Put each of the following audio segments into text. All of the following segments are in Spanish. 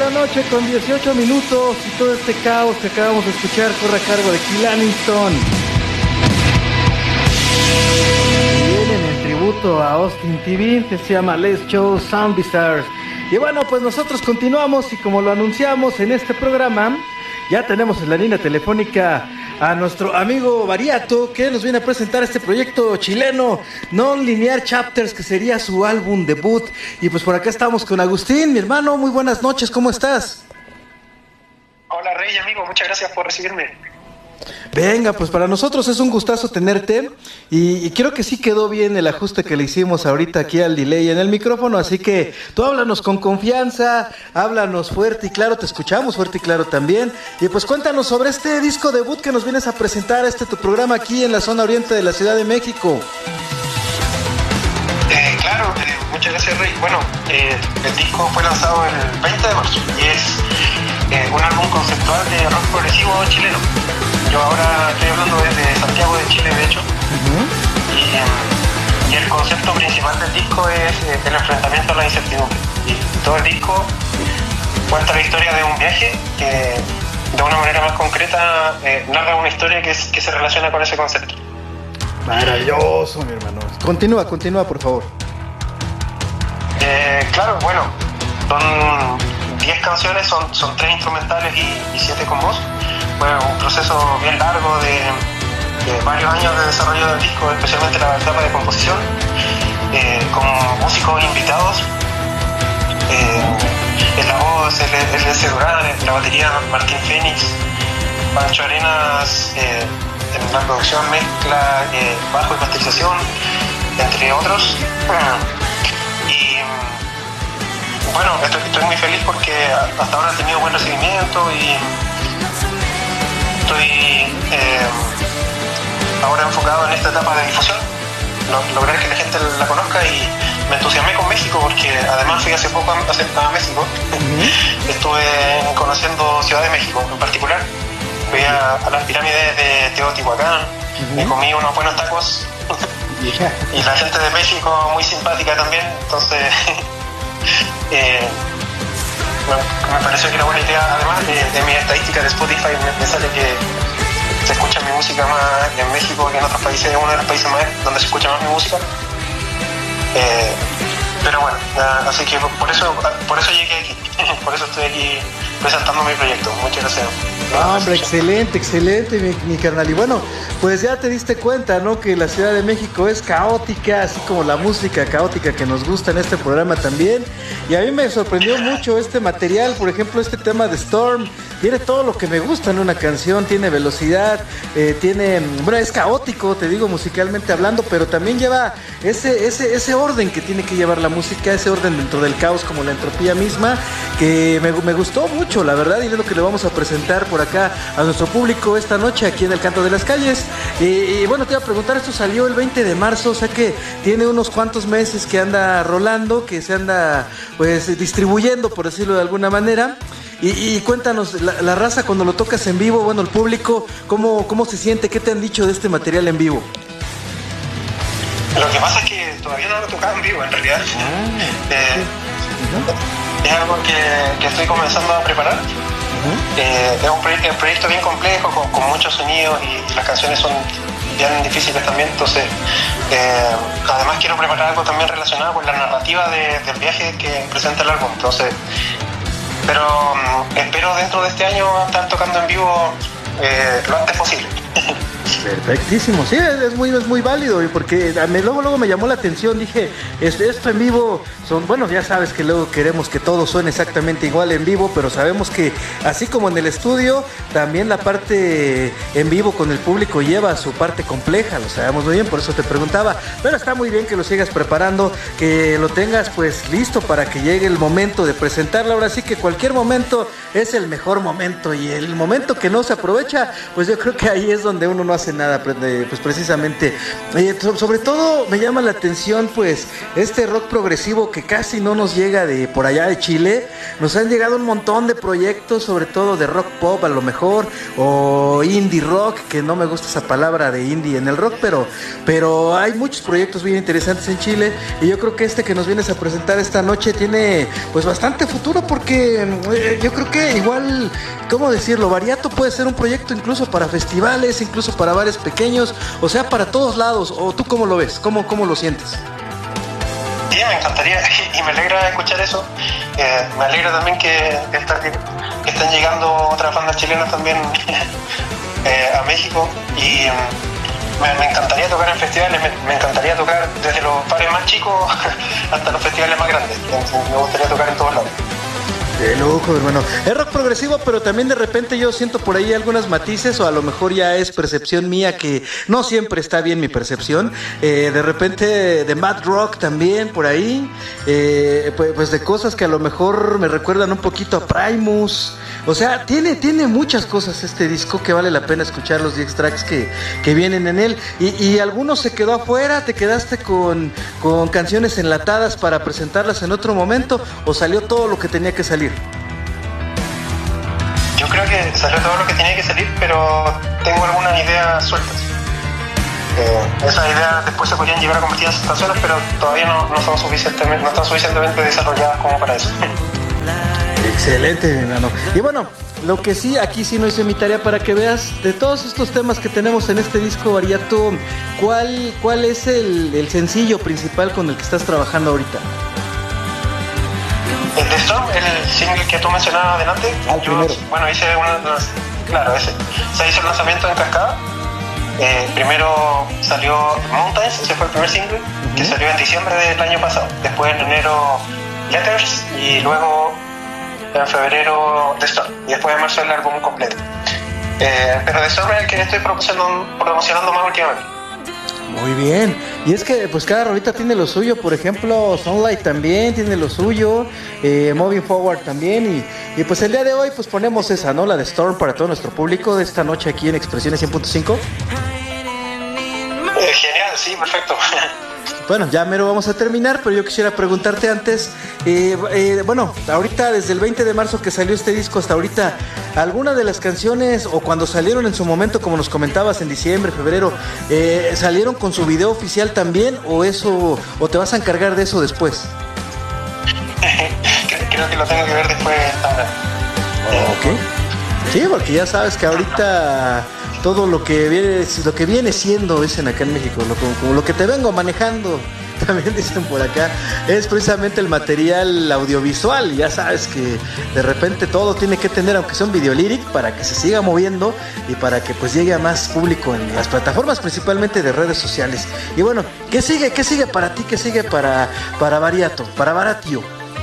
la noche con 18 minutos y todo este caos que acabamos de escuchar corre a cargo de Kill Aniston. Vienen en tributo a Austin TV, que se llama Let's Show Sound Bizarres. Y bueno, pues nosotros continuamos y como lo anunciamos en este programa, ya tenemos en la línea telefónica a nuestro amigo Variato, que nos viene a presentar este proyecto chileno, Non-Linear Chapters, que sería su álbum debut. Y pues por acá estamos con Agustín, mi hermano, muy buenas noches, ¿cómo estás? Hola Rey, amigo, muchas gracias por recibirme. Venga, pues para nosotros es un gustazo tenerte y creo que sí quedó bien el ajuste que le hicimos ahorita aquí al delay en el micrófono, así que tú háblanos con confianza, háblanos fuerte y claro, te escuchamos fuerte y claro también, y pues cuéntanos sobre este disco debut que nos vienes a presentar, tu programa aquí en la zona oriente de la Ciudad de México. Claro, muchas gracias Rey. Bueno, el disco fue lanzado el 20 de marzo y es un álbum conceptual de rock progresivo chileno. Yo ahora estoy hablando desde Santiago de Chile, de hecho. Y el concepto principal del disco es el enfrentamiento a la incertidumbre. Y todo el disco cuenta la historia de un viaje que, de una manera más concreta, narra una historia que se relaciona con ese concepto. Maravilloso, mi hermano. Continúa, por favor. Claro, bueno, son 10 canciones, son 3 instrumentales y 7 con voz. Fue un proceso bien largo de varios años de desarrollo del disco, especialmente la etapa de composición, con músicos invitados. En la voz, el Durán, en la batería Martín Fénix, Pancho Arenas, en la producción, mezcla, bajo y masterización, entre otros. Y bueno, estoy muy feliz porque hasta ahora he tenido buen recibimiento y estoy ahora enfocado en esta etapa de difusión, lograr que la gente la conozca, y me entusiasmé con México porque además fui hace poco a México. Estuve conociendo Ciudad de México en particular, fui a las pirámides de Teotihuacán, me comí unos buenos tacos y la gente de México muy simpática también, entonces me pareció que era buena idea. Además de mi estadística de Spotify me sale que se escucha mi música más en México que en otros países, es uno de los países más donde se escucha más mi música. Pero bueno, así que por eso llegué aquí, por eso estoy aquí presentando mi proyecto. Muchas gracias. Hombre, excelente, mi carnal. Y bueno, pues ya te diste cuenta, ¿no? Que la Ciudad de México es caótica, así como la música caótica que nos gusta en este programa también. Y a mí me sorprendió mucho este material, por ejemplo, este tema de Storm. Tiene todo lo que me gusta en una canción, tiene velocidad, bueno, es caótico, te digo, musicalmente hablando, pero también lleva ese orden que tiene que llevar la música, ese orden dentro del caos, como la entropía misma, que me gustó mucho, la verdad, y es lo que le vamos a presentar por acá a nuestro público esta noche aquí en el Canto de las Calles. Y bueno, te iba a preguntar, esto salió el 20 de marzo, o sea que tiene unos cuantos meses que anda rolando, que se anda pues distribuyendo, por decirlo de alguna manera. Y cuéntanos, la raza cuando lo tocas en vivo, bueno, el público, ¿cómo se siente? ¿Qué te han dicho de este material en vivo? Lo que pasa es que todavía no lo he tocado en vivo, en realidad. Es algo que estoy comenzando a preparar. Es un proyecto bien complejo, con muchos sonidos, y las canciones son bien difíciles también, entonces además quiero preparar algo también relacionado con la narrativa del viaje que presenta el álbum, entonces pero espero dentro de este año estar tocando en vivo lo antes posible. Perfectísimo, sí, es muy válido, porque luego me llamó la atención, dije, esto en vivo bueno, ya sabes que luego queremos que todo suene exactamente igual en vivo, pero sabemos que así como en el estudio, también la parte en vivo con el público lleva su parte compleja, lo sabemos muy bien, por eso te preguntaba, pero está muy bien que lo sigas preparando, que lo tengas pues listo para que llegue el momento de presentarla. Ahora sí que cualquier momento es el mejor momento, y el momento que no se aprovecha, pues yo creo que ahí es donde uno no hace nada, pues precisamente. Sobre todo me llama la atención pues este rock progresivo que casi no nos llega de por allá de Chile. Nos han llegado un montón de proyectos, sobre todo de rock pop a lo mejor, o indie rock, que no me gusta esa palabra de indie en el rock, pero hay muchos proyectos bien interesantes en Chile, y yo creo que este que nos vienes a presentar esta noche tiene pues bastante futuro, porque yo creo que igual, ¿cómo decirlo? Variato puede ser un proyecto incluso para festivales, incluso para bares pequeños, o sea, para todos lados. ¿O tú cómo lo ves? ¿Cómo lo sientes? Sí, me encantaría y me alegra escuchar eso. Me alegra también que estén llegando otras bandas chilenas también a México, y me encantaría tocar en festivales, me encantaría tocar desde los bares más chicos hasta los festivales más grandes. Me gustaría tocar en todos lados. De lujo, hermano. Es rock progresivo, pero también de repente yo siento por ahí algunos matices, o a lo mejor ya es percepción mía, que no siempre está bien mi percepción. De repente de mad rock también por ahí, pues de cosas que a lo mejor me recuerdan un poquito a Primus. O sea, tiene muchas cosas este disco que vale la pena escuchar, los 10 tracks que vienen en él. Y algunos se quedó afuera, te quedaste con canciones enlatadas para presentarlas en otro momento, o salió todo lo que tenía que salir. Yo creo que salió todo lo que tenía que salir, pero tengo algunas ideas sueltas. Esas ideas después se podrían llevar a convertir en canciones, pero todavía no están suficientemente desarrolladas como para eso. Excelente, mi hermano. Y bueno, lo que sí, aquí sí no hice mi tarea para que veas, de todos estos temas que tenemos en este disco, Variato, ¿cuál es el sencillo principal con el que estás trabajando ahorita? El de Storm, el single que tú mencionabas adelante, hice claro, ese. Se hizo el lanzamiento en cascada. Primero salió Mountains, ese fue el primer single, que salió en diciembre del año pasado. Después en enero Letters, y luego en febrero The Storm, y después de marzo el álbum completo. Pero The Storm es el que estoy promocionando más últimamente. Muy bien, y es que pues cada rolita tiene lo suyo. Por ejemplo, Sunlight también tiene lo suyo, Moving Forward también, y pues el día de hoy pues ponemos esa, ¿no? La de Storm para todo nuestro público de esta noche aquí en Expresiones 100.5. Genial, sí, perfecto. Bueno, ya mero vamos a terminar, pero yo quisiera preguntarte antes, bueno, ahorita desde el 20 de marzo que salió este disco hasta ahorita, ¿alguna de las canciones, o cuando salieron en su momento, como nos comentabas, en diciembre, febrero, salieron con su video oficial también, o te vas a encargar de eso después? Creo que lo tengo que ver después también. Ok. Sí, porque ya sabes que ahorita todo lo que viene siendo, dicen acá en México, como lo que te vengo manejando, también dicen por acá, es precisamente el material audiovisual. Y ya sabes que de repente todo tiene que tener, aunque sea un video lyric, para que se siga moviendo y para que pues llegue a más público en las plataformas, principalmente de redes sociales. Y bueno, ¿qué sigue para ti? ¿Qué sigue para Variato, para Baratio?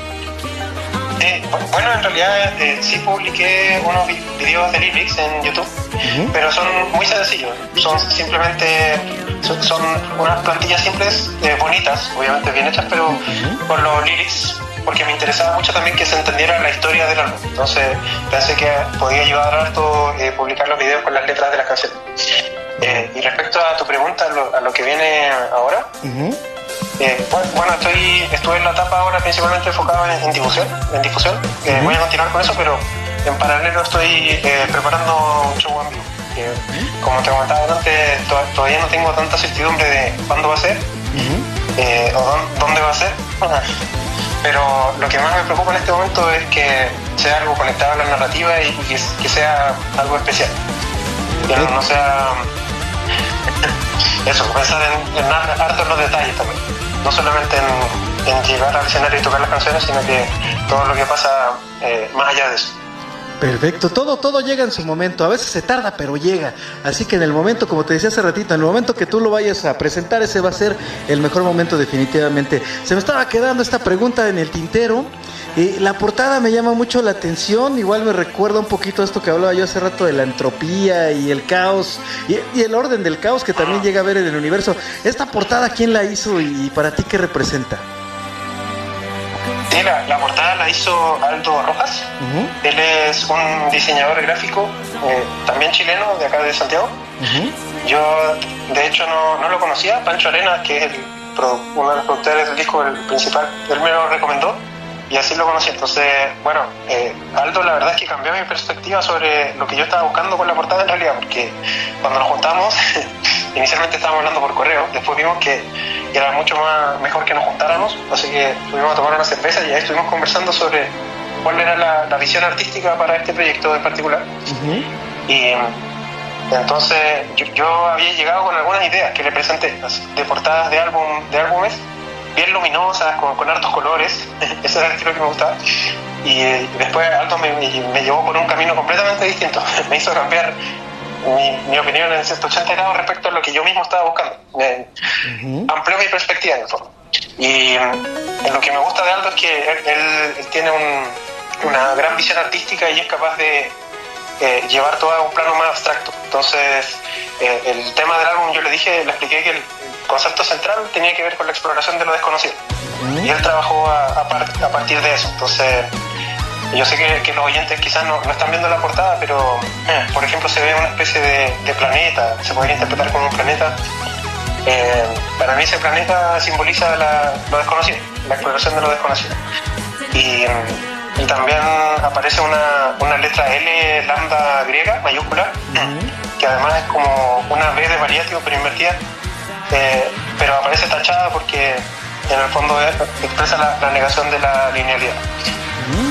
Bueno, en realidad sí publiqué unos videos de lyrics en YouTube, pero son muy sencillos. Son simplemente son unas plantillas simples, bonitas, obviamente bien hechas, pero con los lyrics, porque me interesaba mucho también que se entendiera la historia del álbum. Entonces pensé que podía ayudar harto publicar los videos con las letras de las canciones. Y respecto a tu pregunta, a lo que viene ahora, bueno, estuve en la etapa ahora principalmente enfocado en difusión. Voy a continuar con eso, pero en paralelo estoy preparando un show en vivo. Como te comentaba antes, todavía no tengo tanta certidumbre de cuándo va a ser o dónde va a ser. Pero lo que más me preocupa en este momento es que sea algo conectado a la narrativa y que sea algo especial. Que no sea eso, pensar en harto en los detalles también. No solamente en llegar al escenario y tocar las canciones, sino que todo lo que pasa más allá de eso. Perfecto, todo llega en su momento, a veces se tarda pero llega, así que en el momento, como te decía hace ratito, en el momento que tú lo vayas a presentar, ese va a ser el mejor momento definitivamente. Se me estaba quedando esta pregunta en el tintero. La portada me llama mucho la atención, igual me recuerda un poquito a esto que hablaba yo hace rato de la entropía y el caos y el orden del caos que también llega a ver en el universo. Esta portada, ¿quién la hizo y para ti qué representa? Sí, la portada la hizo Aldo Rojas. Él es un diseñador gráfico, también chileno, de acá de Santiago. yo de hecho no lo conocía. Pancho Arenas, que es uno de los productores del disco, el principal, él me lo recomendó y así lo conocí. Entonces, bueno, Aldo, la verdad es que cambió mi perspectiva sobre lo que yo estaba buscando con la portada en realidad, porque cuando nos juntamos, inicialmente estábamos hablando por correo, después vimos que era mucho mejor que nos juntáramos, así que fuimos a tomar una cerveza y ahí estuvimos conversando sobre cuál era la visión artística para este proyecto en particular. Uh-huh. Y entonces yo había llegado con algunas ideas que le presenté de portadas de álbumes bien luminosas, con hartos colores. Ese era el estilo que me gustaba. Y después Aldo me llevó por un camino completamente distinto. Me hizo cambiar mi opinión en 180 grados respecto a lo que yo mismo estaba buscando. Amplió mi perspectiva en el fondo. Y lo que me gusta de Aldo es que él tiene una gran visión artística y es capaz de llevar todo a un plano más abstracto. Entonces, el tema del álbum, le expliqué que el concepto central tenía que ver con la exploración de lo desconocido. Y él trabajó a partir de eso. Entonces, yo sé que los oyentes quizás no están viendo la portada, pero por ejemplo se ve una especie de planeta, se podría interpretar como un planeta. Para mí ese planeta simboliza lo desconocido, la exploración de lo desconocido. Y también aparece una letra L lambda griega, mayúscula, que además es como una B de variático pero invertida, pero aparece tachada porque en el fondo expresa la negación de la linealidad.